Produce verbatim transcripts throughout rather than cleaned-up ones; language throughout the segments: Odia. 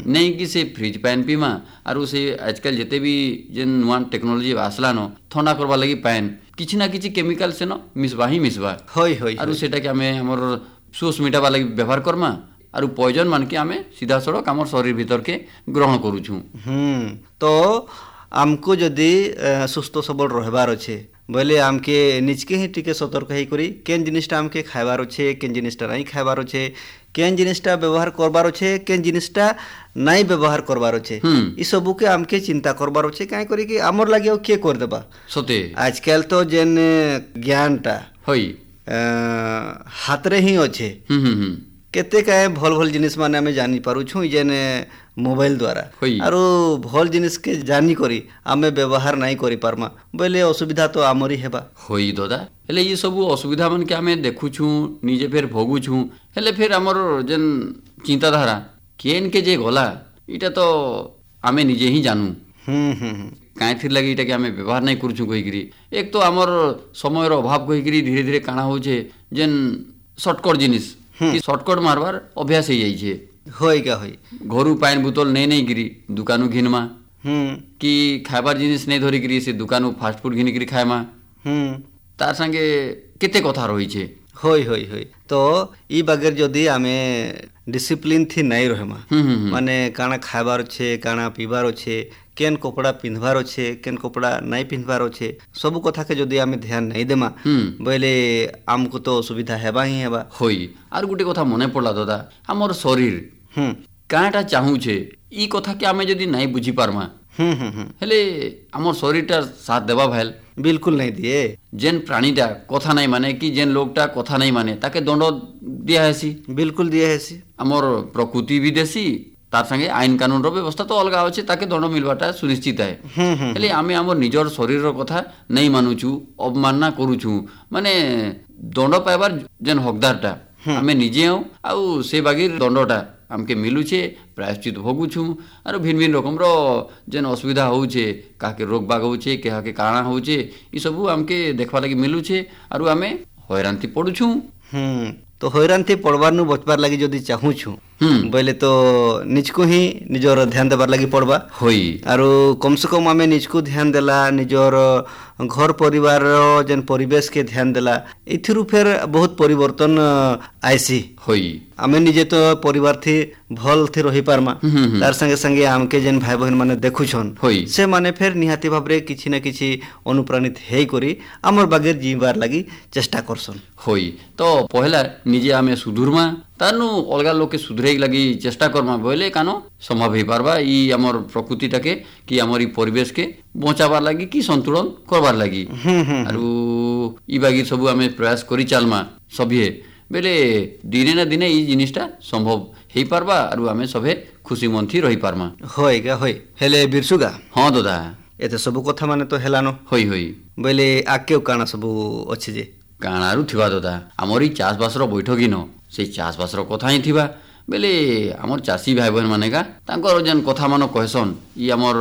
नहीं कि से फ्रिज पैन पीमा आरु से आजकल जिते भी जेन नुआ टेक्नोलोजी आसलान ठंडा करवा लगी पैन किछि ना किछि केमिकल से न मिसवा ही मिसवा होय होय आरु सेटा कि आमे हमर सोस मिटावा लगी व्यवहार करमा आरु पॉइजन मान के आमे सीधा सड़क हमर शरीर भीतर के ग्रहण करूछु। हम्म तो आमको जदि सुस्थ सबल रहबार अच्छे बोले आमके निजके ही टिके सतर्क है करी केन जिनिसटा आमके खाइबार अच्छे केन जिनिसटा नहीं खाइबार अच्छे केन जिनिसटा व्यवहार करबार अच्छे केन जिनिसटा नहीं व्यवहार करबार अच्छे ई सबू के आमके चिंता करबार अच्छे काहे करी कि हमर लागि ओ के कर देबा सते आजकल तो जेन ज्ञानटा होई हाथ रे ही अच्छे हम्म हम्म केते काए भल भल जिनिस माने हमें जानी पारू छु जेन मोबाइल द्वारा आरो भल जिनिस के जानी करी आमे व्यवहार नहीं करी पारमा बोले असुविधा तो आमरी हेबा होई दादा हेले ये सब असुविधा मन के आमे देखु छु निजे फेर भोगु छु हेले फेर हमर जेन चिंताधारा केन के जे गला इटा तो आमे निजे ही जानू हम्म हम्म काहे थिर लगी इटा के आमे व्यवहार नहीं करू छु कहि करी एक तो हमर समय रो अभाव कहि करी धीरे धीरे काना होचे जेन शॉर्टकट जिनिस कि शॉर्टकट मारबार अभ्यास हो जाइए होई का होई घरू पानी बोतल नहीं नहीं गिरी दुकानु घिनमा हम्म कि खाइबार जिनिस नहीं धरी करी से दुकानु फास्ट फूड घिनी करी खाइमा हम्म तार संगे केते कथा रही छे होई होई होई तो ई बगैर जदि आमे डिसिप्लिन थी नहीं रहमा माने काना खाइबार अच्छे काना पीबार अच्छे केन कपड़ा पिंधबार अच्छे केन कपड़ा नहीं पिंधबार अच्छे सब कथा के जदि आमे ध्यान नहीं देमा बोले आमको तो असुविधा हेबा ही हेबा होई आर गुटे कथा मने पड़ला दादा हमर शरीर हम्म काटा चाहू छे ई कथा के आमे जदि नहीं बुझी पारमा हम्म हम्म हेले हमर शरीरटा साथ देबा भैल बिल्कुल नहीं दिए जेन प्राणीटा कथा नहीं माने कि जेन लोकटा कथा नहीं माने ताके दंड दिया हेसी बिल्कुल दिया हेसी हमर प्रकृति भी देसी तार संगे आईन कानून रो व्यवस्था तो अलग अच्छे ताके दंड मिलवाटा सुनिश्चित है हेले आमे हमर निजर शरीर रो कथा नहीं मानुछु अवमानना करूछु माने दंड पाइबार जेन हकदारटा आमे निजे हूँ आउ से बागिर दंडटा आमके मिलुछे प्रायश्चित भोगुछु आरो भिन्न भिन्न रकम रो जेन असुविधा होउछे काके रोग बाग होउछे काके कारणा होउछे ई सबु आमके देखबा लागि मिलुछे आरो आमे हैरानती पडुछु। हम्म तो हैरानती पड़बार नु बचबार लागि जदि चाहूछु बोले तो निजको ही निजर ध्यान देबार लागि पड़बा होई आरो कम से कम आमे निजको ध्यान देला निजर घर परिवार जेन परिवेश के ध्यान देला इथिरु फेर बहुत परिवर्तन आइसी होई आमे निजे तो परिवार थी भल थी रही पारमा तार संगे संगे आमके जेन भाई बहन माने देखुछन से माने फेर निहाती भाबरे किछि ना किछि अनुप्राणित हेई करी हमर बागेर जीवार लागि चेष्टा करसन होई तो पहला निजे आमे सुधुरमा तानु अलगा लोग के सुधरे लगी चेष्टा करमा बोले कानो संभव हो पारबा ई हमर प्रकृतिटा के कि हमर ई परिवेश के बचाबार लगी कि संतुलन करबार लगी आरु ई बागी सब आमे प्रयास करी चालमा सभे बेले दिने ना दिने ई जिनिसटा संभव हो पारबा आरु आमे सभे खुशी मन थी रही पारमा होय गा होय हेले बिरसुगा हां दादा एते सब कथा माने तो हेलानो होई होई बोले आके काना सब अछि जे काणारू थिबा दादा हमर ई चाष बास रो बैठकी न से चाष बास रो कथा ही थिबा बेले हमर चाषी भाई बहन माने का तांकर जन कथा मन कहसन ई हमर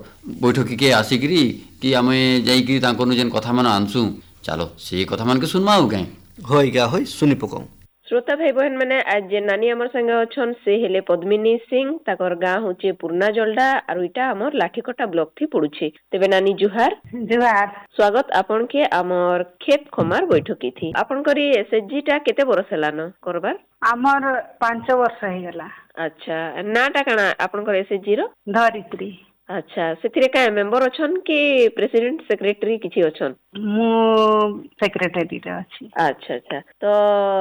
बैठकी के आसिकरी कि आमे जाई कि तांकर जन कथा मन आनसु चलो से कथा मन के सुनमाउ काई होय गा होय सुनि पकाऊ। श्रोता भाई बहन मैंने आज जे नानी हमर संगे अछन से हेले पद्मिनी सिंह ताकर गाँ होचे पूर्णा जलडा आरु इटा हमर लाठीकटा ब्लॉक थी पड़ुछे तेबे नानी जुहार जुहार स्वागत आपन के हमर खेत खमार बैठकी थी आपन करी एसएचजी टा केते बरस हेलानो करबार हमर पाँच वर्ष हे गेला। अच्छा नाटा काना आपन कर एसएचजी रो धरित्री अच्छा सेथिरे का मेंबर अछन कि प्रेसिडेंट सेक्रेटरी किछि अछन मु सेक्रेटरी रे अछि। अच्छा अच्छा तो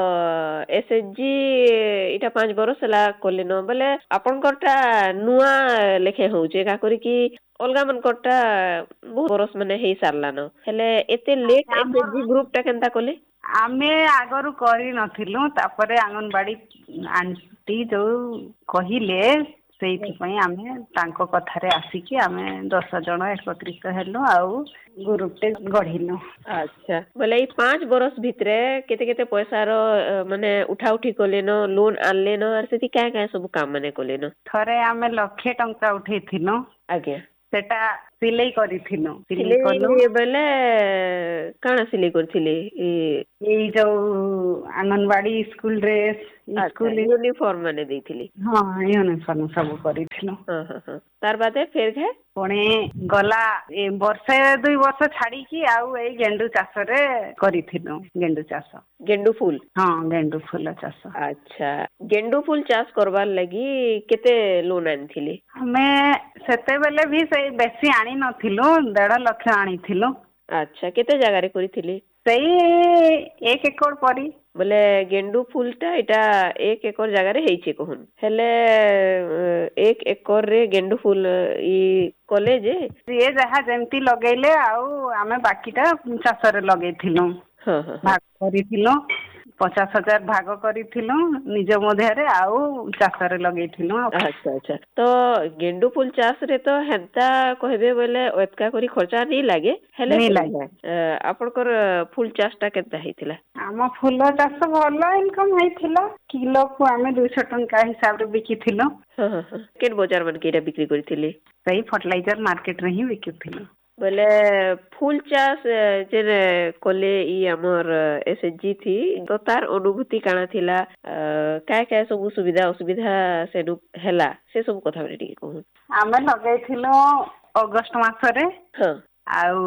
एसएचजी इटा पाँच बरस ला कोले न बोले आपन करटा नुआ लेखे होउचे का करी कि अलगा मन करटा बहुत बरस माने हे सारला न हेले एते लेट एसएचजी ग्रुप टा केनता कोले आमे आगरु करी नथिलु तापरे आंगनबाड़ी आंटी जो कहिले आमे तांको कथारे आसिकी आमे दस जन एकत्रित हेलु आउ ग्रुपटे गढ़िलु। अच्छा बोले पाँच बरस भितरे केते केते पैसा रो माने उठा उठी कोले न लोन आनले न आर सेति काय काय सब काम माने कोले न थरे आमे लक्षे टंका उठैथिनो आगे सेटा ସିଲେଇ କରିଥିଲୁ ସିଲେଇ କଲୁ ସିଲେଇ ବେଲେ କାଣା ସିଲେଇ କରିଥିଲେ ଏଇ ଯୋଉ anganwadi school dress school uniform ମାନେ ଦେଇଥିଲି ହଁ ୟୁନିଫର୍ମ ସବୁ କରିଥିଲୁ। ହଁ ହଁ ହଁ ତାର ବାଦେ ଫେର ଘେ ପୁଣି ଗଲା ଏ ବର୍ଷେ ଦୁଇ ବର୍ଷ ଛାଡିକି ଆଉ ଏଇ ଗେଣ୍ଡୁ ଚାଷରେ କରିଥିଲୁ ଗେଣ୍ଡୁ ଚାଷ ଗେଣ୍ଡୁ ଫୁଲ ହଁ ଗେଣ୍ଡୁ ଫୁଲ ଚାଷ। ଆଚ୍ଛା ଗେଣ୍ଡୁ ଫୁଲ ଚାଷ କରବାର ଲାଗି କେତେ ଲୋନ୍ ଆଣିଥିଲେ? ଆମେ ସେତେବେଳେ ବି ସେଇ ବେଶୀ ଆଣି ନଥିଲୁ ଦେଢ ଲକ୍ଷ ଆଣିଥିଲୁ। ଆଚ୍ଛା କେତେ ଜାଗାରେ କରିଥିଲି? ସେଇ ଏକ ଏକର ପରି ବୋଲେ ଗେଣ୍ଡୁ ଫୁଲ ଟା ଏଇଟା ଏକ ଏକର ଜାଗାରେ ହେଇଛି କହୁନ ହେଲେ ଏକ ଏକର ରେ ଗେଣ୍ଡୁ ଫୁଲ ଇ କଲେ ଯେ ସିଏ ଯାହା ଯେମିତି ଲଗେଇଲେ ଆଉ ଆମେ ବାକିଟା ଚାଷରେ ଲଗେଇଥିଲୁ। ହଁ ହଁ ହଁ ଭାଗ କରିଥିଲୁ ପଚାଶ ହଜାର ଭାଗ କରିଥିଲୁ ନିଜ ମଧ୍ୟରେ ଆଉ ଚାଷରେ ଲଗେଇଥିଲୁ। ଆଚ୍ଛା ଆଚ୍ଛା ତ ଗେଣ୍ଡୁ ଫୁଲ ଚାଷ ରେ ତ ହେନ୍ତା କହିବେ ବୋଇଲେ ଏତକା କରି ଖର୍ଚ୍ଚ ନେଇ ଲାଗେ ହେଲେ ନେଇ ଲାଗେ ଆପଣଙ୍କର ଫୁଲ ଚାଷ ଟା କେନ୍ତା ହେଇଥିଲା? ଆମ ଫୁଲ ଚାଷ ଭଲ ଇନକମ ହେଇଥିଲା କିଲୋକୁ ଆମେ ଦୁଇଶହ ଟଙ୍କା ହିସାବରେ ବିକିଥିଲୁ। ହଁ ହଁ ହଁ କେନ୍ ବଜାର ମାନ ଏଇଟା ବିକ୍ରି କରିଥିଲି? ସେଇ ଫର୍ଟିଲାଇଜର ମାର୍କେଟ ରେ ହିଁ ବିକୁଥିଲୁ। ବୋଇଲେ ଫୁଲ ଚାଷ ଯେ କଲେ ଇ ଆମର ଏସ ଏଚ ଜି ଥି ତ ତାର ଅନୁଭୂତି କାଣା ଥିଲା କାଁ କାଁ ସବୁ ସୁବିଧା ଅସୁବିଧା ସେଠୁ ହେଲା ସେ ସବୁ କଥା ଟିକେ କହୁ। ଆମେ ଲଗେଇଥିଲୁ ଅଗଷ୍ଟ ମାସରେ ହଁ ଆଉ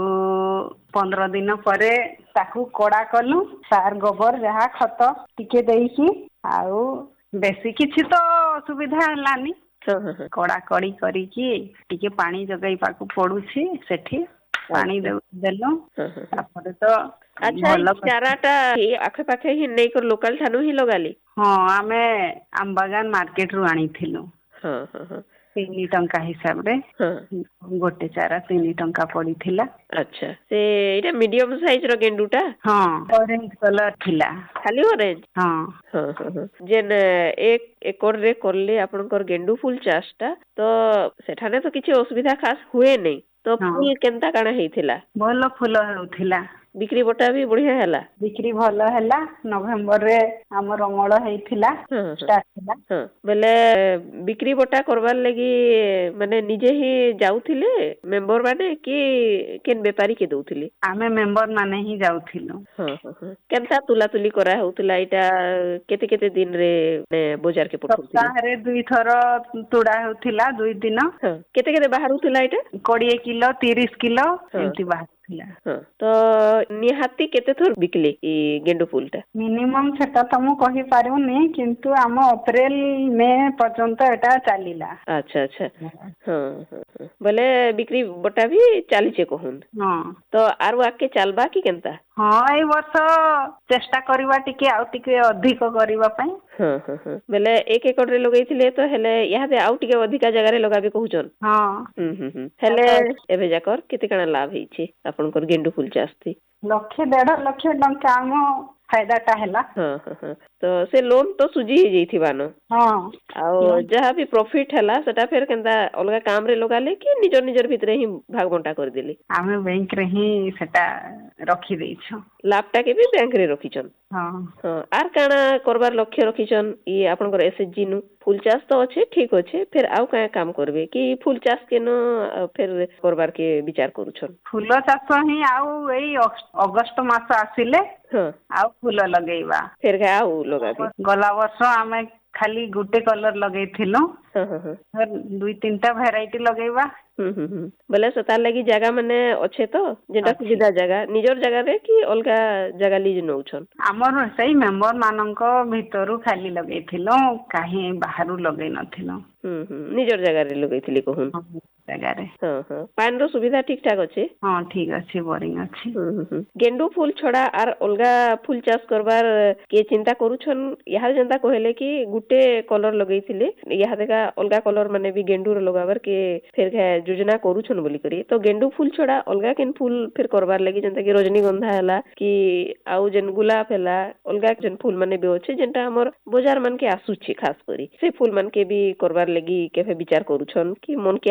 ପନ୍ଦର ଦିନ ପରେ ତାକୁ କଡା କଲୁ ସାର ଗୋବର ଯାହା ଖତ ଟିକେ ଦେଇକି ଆଉ ବେଶୀ କିଛି ତ ଅସୁବିଧା ହେଲାନି। ହଁ ହଁ ହଁ କଡା କଡି କରିକି ଟିକେ ପାଣି ଯୋଗେଇବାକୁ ପଡୁଛି ସେଠି ପାଣି ଆଚ୍ଛା ଦଉ ଦେଲୁ ହଁ ହଁ ହଁ ତାପରେ ତ ଆଚ୍ଛା ଏଇ ଭଲ ଚାରା ଟା ଏଇ ଆଖେ ପାଖେ ହିଁ ନେଇକରି ଲୋକାଲ ଠାନୁ ହିଁ ଲଗାଲି? ହଁ ଆମେ ଆମ୍ବାଗାନ ମାର୍କେଟ ରୁ ଆଣିଥିଲୁ। ହଁ ହଁ ହଁ ତିନି ଟଙ୍କା ହିସାବରେ ହଁ ଗୋଟେ ଚାରା ତିନି ଟଙ୍କା ପଡିଥିଲା। ଆଚ୍ଛା ସେ ଏଇଟା ମିଡିୟମ ସାଇଜ ର ଗେଣ୍ଡୁ ଟା? ହଁ ଅରେଞ୍ଜ କଲର ଥିଲା। ଖାଲି ଅରେଞ୍ଜ? ହଁ ହଁ ହଁ ହଁ ଯେନ ଏକ ଏକର ରେ କଲେ ଆପଣଙ୍କର ଗେଣ୍ଡୁ ଫୁଲ ଚାଷ ଟା ତ ସେଠାରେ ତ କିଛି ଅସୁବିଧା ଖାସ ହୁଏନି ତ ହଁ ଫୁଲ କେନ୍ତା କାଣା ହେଇଥିଲା? ଭଲ ଫୁଲ ହେଉଥିଲା। ବିକ୍ରି ବଟା ବି ବଢିଆ ହେଲା? ବିକ୍ରି ଭଲ ହେଲା ନଭେମ୍ବରରେ ଆମର ଅମଳ ହେଇଥିଲା ହଁ ହଁ ଷ୍ଟାର୍ଟ ହେଲା। ହଁ ବୋଲେ ବିକ୍ରି ବଟା କରବାର ଲାଗି ମାନେ ନିଜେ ହିଁ ଯାଉଥିଲେ ମେମ୍ବର ମାନେ କି କେନ୍ ବେପାରୀ କେ ଦଉଥିଲେ? ଆମେ ମେମ୍ବର ମାନେ ହିଁ ଯାଉଥିଲୁ। ହଁ ହଁ ହଁ କେନ୍ତା ତୁଲା ତୁଲି କରା ହଉଥିଲା ଏଇଟା କେତେ କେତେ ଦିନରେ ବଜାର କେ ପଠଉଥିଲେ? ସପ୍ତାହରେ ଦୁଇଥର ତୁଡା ହଉଥିଲା ଦୁଇ ଦିନ। ହଁ କେତେ କେତେ ବାହାରୁଥିଲା ଏଇଟା? କୋଡିଏ କିଲୋ ତିରିଶ କିଲୋ ହଁ ଏମିତି ବାହାରୁଥିଲା। ହଁ ତ ନିହାତି କେତେ ଥର ବିକିଲେ ଏଇ ଗେଣ୍ଡୁ ଫୁଲ ଟା? ମିନିମମ୍ ସେଟା ତ ମୁଁ କହିପାରିବୁନି କିନ୍ତୁ ଆମ ଅପ୍ରିଲ ମେ ପର୍ଯ୍ୟନ୍ତ ଏଟା ଚାଲିଲା। ଆଚ୍ଛା ଆଚ୍ଛା ହଁ ହଁ ହଁ ବୋଇଲେ ବିକ୍ରି ବଟା ବି ଚାଲିଛି କହୁନ? ହଁ ତ ଆରୁ ଆଗକେ ଚାଲବା କି କେନ୍ତା? ହଁ ଏଇ ବର୍ଷ ଚେଷ୍ଟା କରିବା ଟିକେ ଆଉ ଟିକେ ଅଧିକ କରିବା ପାଇଁ। ହଁ ହଁ ହଁ ବୋଇଲେ ଏକ ଏକର ରେ ଲଗେଇଥିଲେ ତ ହେଲେ ଇହାଦେ ଆଉ ଟିକେ ଅଧିକା ଜାଗାରେ ଲଗାବେ କହୁଛନ୍? ହଁ ହୁଁ ହୁଁ ହୁଁ ହେଲେ ଏବେ ଯାକର କେତେ କାଣା ଲାଭ ହେଇଛି ଆପଣଙ୍କର ଗେଣ୍ଡୁ ଫୁଲ ଚାଷଥି? ଲକ୍ଷେ ଦେଢ ଲକ୍ଷ ଟଙ୍କା ଆମ ଫାଇଦା ଟା ହେଲା। ହଁ ହଁ ହଁ ତ ସେ ଲୋନ ତ ସୁଝି ହେଇଯାଇଥିବାନ? ହଁ ଆଉ ଯାହାବି ପ୍ରଫିଟ ହେଲା ସେଟା ଫେର କେନ୍ତା ଅଲଗା କାମ ରେ ଲଗାଲେ କି ନିଜ ନିଜର ଭିତରେ ହିଁ ଭାଗ ବଣ୍ଟା କରିଦେଲେ? ଆମେ ବ୍ୟାଙ୍କ ରେ ହିଁ ସେଟା ରଖିଦେଇଛୁ। ଲାଭ ଟା କେ ବି ବ୍ୟାଙ୍କ ରେ ରଖିଛନ୍? ହଁ ହଁ ଆର୍ କାଣା କରବାର ଲକ୍ଷ୍ୟ ରଖିଛନ୍ ଇଏ ଆପଣଙ୍କର ଏସ ଏଚ ଜି ନୁ? ଫୁଲ ଚାଷ ତ ଅଛେ ଠିକ ଅଛେ ଫେର ଆଉ କାଁ କାମ କରିବେ କି ଫୁଲ ଚାଷ କେନ ଫେର କରବାର କେ ବିଚାର କରୁଛନ୍? ଫୁଲ ଚାଷ ହିଁ ଆଉ ଏଇ ଅଗଷ୍ଟ ମାସ ଆସିଲେ ହଁ ଆଉ ଫୁଲ ଲଗେଇବା। ଫେର ଘା ଆଉ ଲଗାବେ ଗଲା ବର୍ଷ ଆମେ ଖାଲି ଗୋଟେ କଲର ଲଗେଇଥିଲୁ। ହଁ ହଁ ହଁ ଦୁଇ ତିନିଟା ଭେରାଇଟି ଲଗେଇବା। ହୁଁ ହୁଁ ହୁଁ ବୋଲେ ସେ ତାର ଲାଗି ଜାଗା ମାନେ ଅଛେ ତ ଯେନ୍ଟା ଅଛି ସୁବିଧା ଜାଗା ନିଜର ଜାଗାରେ କି ଅଲଗା ଜାଗା ଲିଜ ନଉଛନ୍? ଆମର ସେଇ ମେମ୍ବର ମାନଙ୍କ ଭିତରୁ ଖାଲି ଲଗେଇଥିଲୁ କାହିଁ ବାହାରୁ ଲଗେଇ ନଥିଲୁ। ହୁଁ ହୁଁ ନିଜର ଜାଗାରେ ଲଗେଇଥିଲି କହୁନ ଜାଗାରେ ହଁ ହଁ ପାଣି ର ସୁବିଧା ଠିକ ଠାକ ଅଛେ? ହଁ ଠିକ ଅଛି ବୋରିଂ ଅଛି। ହୁଁ ହୁଁ ହୁଁ ଗେଣ୍ଡୁ ଫୁଲ ଛଡା ଆର୍ ଅଲଗା ଫୁଲ ଚାଷ କରବାର କିଏ ଚିନ୍ତା କରୁଛନ୍ ଇହାଦେ ଯେନ୍ତା କହିଲେ କି ଗୁଟେ କଲର ଲଗେଇଥିଲେ ଇହାଦେକା ଅଲଗା କଲର ମାନେ ବି ଗେଣ୍ଡୁର ଲଗାବାର କି ଫେର ଘାଏ ଯୋଜନା କରୁଛନ୍ ବୋଲିକରି ତ ଗେଣ୍ଡୁ ଫୁଲ ଛଡା ଅଲଗା କେନ୍ ଫୁଲ ଫିର କରବାର ଲାଗି ଯେନ୍ତା କି ରଜନୀଗନ୍ଧା ହେଲା କି ଆଉ ଯେନ୍ ଗୁଲାପ ହେଲା ଅଲଗା ଯେନ୍ ଫୁଲ ମାନେ ବି ଅଛେ ଯେନ୍ଟା ଆମର ବଜାର ମାନକେ ଆସୁଛି ଖାସ କରି ସେ ଫୁଲ ମାନକେ ବି କରବାର ଲାଗି କେବେ ବିଚାର କରୁଛନ୍ କି ମନକେ ଆସିଛେ କାଁ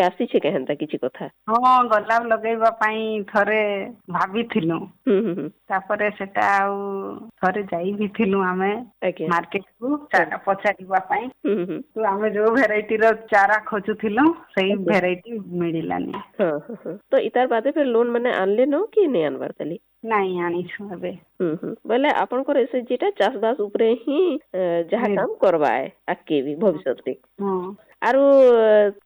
କେ ହେନ୍ତା କିଛି କଥା? ହଁ ଗୋଲାପ ଲଗେଇବା ପାଇଁ ଥରେ ଭାବିଥିଲୁ, ହୁଁ ହୁଁ ହୁଁ ତାପରେ ସେଟା ଆଉ ଥରେ ଯାଇ ବି ଥିଲୁ ଆମେ ଆଜ୍ଞା ମାର୍କେଟ କୁ ଚାରା ପଚାରିବା ପାଇଁ। ହୁଁ ହୁଁ ତ ଆମେ ଯୋଉ ଭେରାଇଟିର ଚାରା ଖୋଜୁଥିଲୁ ସେଇ ଭେରାଇଟି ମିଳିଲାନି। ହଁ ହଁ ହଁ ତ ଇତାର ବାଦେ ଫେର ଲୋନ ମାନେ ଆନଲେ ନ କି ନେଇ ଆନବାର ତାଲି? ନାଇଁ ଆଣିଛୁ ଏବେ। ହୁଁ ହୁଁ ବୋଇଲେ ଆପଣଙ୍କର ଏସଏଚଜି ଟା ଚାଷ ବାସ ଉପରେ ହିଁ ଯାହା କାମ କରବା ଏ ଆଗକେ ବି ଭବିଷ୍ୟତରେ। ହଁ ଆରୁ